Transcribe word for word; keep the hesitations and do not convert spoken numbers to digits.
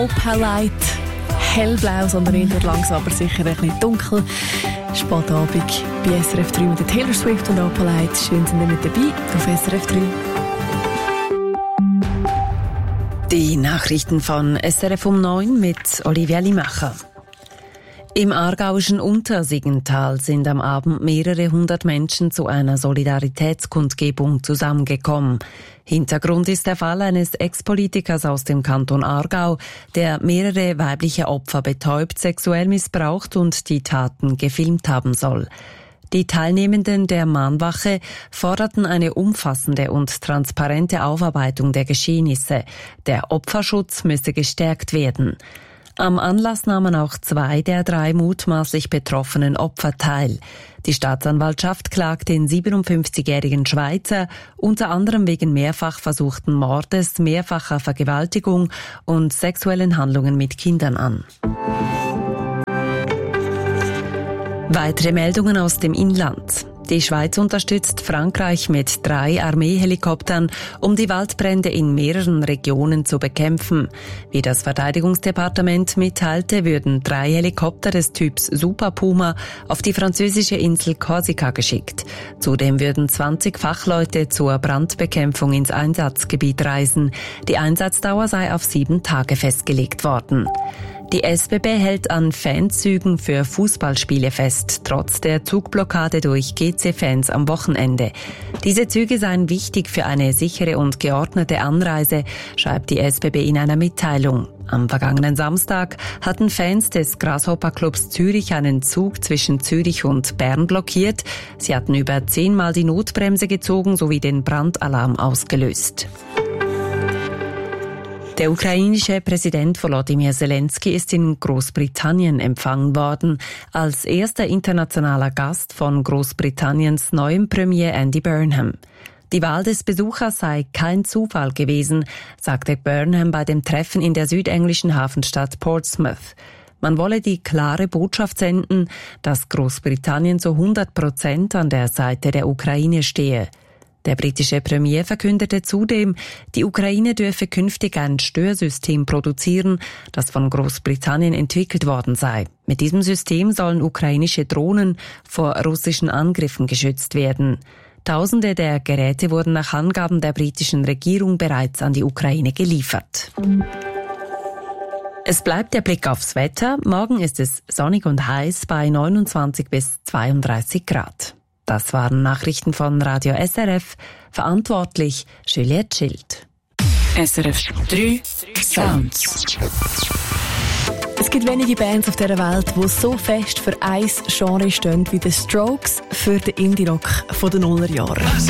Opalite, hellblau, sondern eher langsam, aber sicher ein bisschen dunkel. Spätabend bei S R F drei mit der Taylor Swift und Opalite. Schön sind ihr mit dabei auf S R F drei. Die Nachrichten von S R F um neun mit Olivia Limacher. Im aargauischen Untersiggenthal sind am Abend mehrere hundert Menschen zu einer Solidaritätskundgebung zusammengekommen. Hintergrund ist der Fall eines Ex-Politikers aus dem Kanton Aargau, der mehrere weibliche Opfer betäubt, sexuell missbraucht und die Taten gefilmt haben soll. Die Teilnehmenden der Mahnwache forderten eine umfassende und transparente Aufarbeitung der Geschehnisse. Der Opferschutz müsse gestärkt werden. Am Anlass nahmen auch zwei der drei mutmaßlich betroffenen Opfer teil. Die Staatsanwaltschaft klagt den siebenundfünfzigjährigen Schweizer unter anderem wegen mehrfach versuchten Mordes, mehrfacher Vergewaltigung und sexuellen Handlungen mit Kindern an. Weitere Meldungen aus dem Inland. Die Schweiz unterstützt Frankreich mit drei Armeehelikoptern, um die Waldbrände in mehreren Regionen zu bekämpfen. Wie das Verteidigungsdepartement mitteilte, würden drei Helikopter des Typs Super Puma auf die französische Insel Korsika geschickt. Zudem würden zwanzig Fachleute zur Brandbekämpfung ins Einsatzgebiet reisen. Die Einsatzdauer sei auf sieben Tage festgelegt worden. Die S B B hält an Fanzügen für Fußballspiele fest, trotz der Zugblockade durch G C-Fans am Wochenende. Diese Züge seien wichtig für eine sichere und geordnete Anreise, schreibt die S B B in einer Mitteilung. Am vergangenen Samstag hatten Fans des Grasshopper-Clubs Zürich einen Zug zwischen Zürich und Bern blockiert. Sie hatten über zehnmal die Notbremse gezogen sowie den Brandalarm ausgelöst. Der ukrainische Präsident Volodymyr Zelensky ist in Großbritannien empfangen worden, als erster internationaler Gast von Großbritanniens neuem Premier Andy Burnham. Die Wahl des Besuchers sei kein Zufall gewesen, sagte Burnham bei dem Treffen in der südenglischen Hafenstadt Portsmouth. Man wolle die klare Botschaft senden, dass Großbritannien zu hundert Prozent an der Seite der Ukraine stehe. Der britische Premier verkündete zudem, die Ukraine dürfe künftig ein Störsystem produzieren, das von Großbritannien entwickelt worden sei. Mit diesem System sollen ukrainische Drohnen vor russischen Angriffen geschützt werden. Tausende der Geräte wurden nach Angaben der britischen Regierung bereits an die Ukraine geliefert. Es bleibt der Blick aufs Wetter. Morgen ist es sonnig und heiß bei neunundzwanzig bis zweiunddreißig Grad. Das waren Nachrichten von Radio S R F. Verantwortlich Juliette Schild. S R F drei Sounds. Es gibt wenige Bands auf dieser Welt, die so fest für ein Genre stehen wie The Strokes für den Indie-Rock von den Nullerjahren.